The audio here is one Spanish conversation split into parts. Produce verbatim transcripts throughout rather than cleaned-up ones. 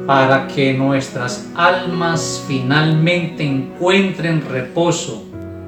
para que nuestras almas finalmente encuentren reposo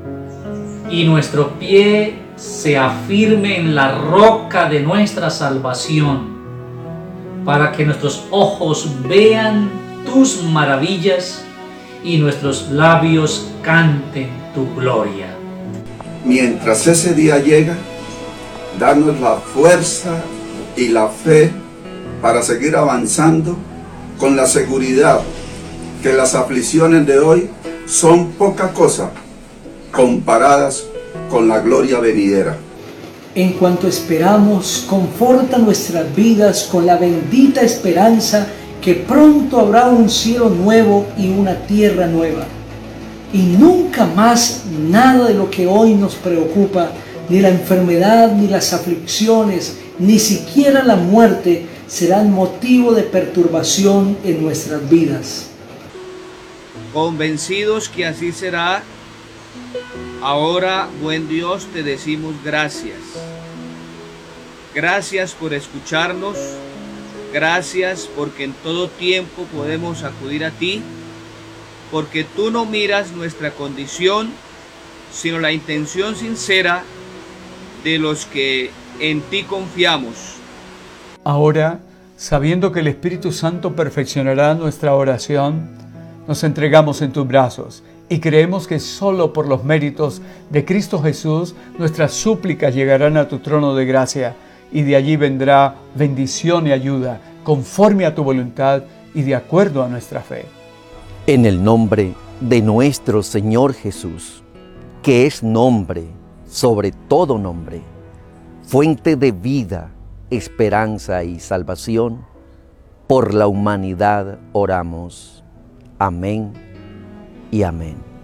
y nuestro pie se afirme en la roca de nuestra salvación, para que nuestros ojos vean tus maravillas y nuestros labios canten tu gloria. Mientras ese día llega, danos la fuerza y la fe para seguir avanzando con la seguridad que las aflicciones de hoy son poca cosa comparadas con la gloria venidera. En cuanto esperamos, conforta nuestras vidas con la bendita esperanza que pronto habrá un cielo nuevo y una tierra nueva. Y nunca más nada de lo que hoy nos preocupa, ni la enfermedad, ni las aflicciones, ni siquiera la muerte, serán motivo de perturbación en nuestras vidas. Convencidos que así será, ahora, buen Dios, te decimos gracias. Gracias por escucharnos. Gracias porque en todo tiempo podemos acudir a ti, porque tú no miras nuestra condición, sino la intención sincera de los que en ti confiamos. Ahora, sabiendo que el Espíritu Santo perfeccionará nuestra oración, nos entregamos en tus brazos y creemos que solo por los méritos de Cristo Jesús nuestras súplicas llegarán a tu trono de gracia y de allí vendrá bendición y ayuda conforme a tu voluntad y de acuerdo a nuestra fe. En el nombre de nuestro Señor Jesús, que es nombre sobre todo nombre, fuente de vida, esperanza y salvación, por la humanidad oramos. Amén y amén.